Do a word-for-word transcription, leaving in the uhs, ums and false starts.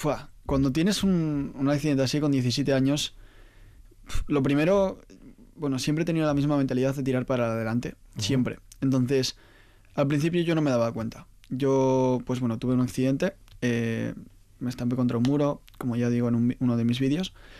Fua, cuando tienes un, un accidente así con diecisiete años, lo primero, bueno, siempre he tenido la misma mentalidad de tirar para adelante, Ujú. siempre. Entonces, al principio yo no me daba cuenta. Yo, pues bueno, tuve un accidente, eh, me estampé contra un muro, como ya digo en un vi- uno de mis vídeos,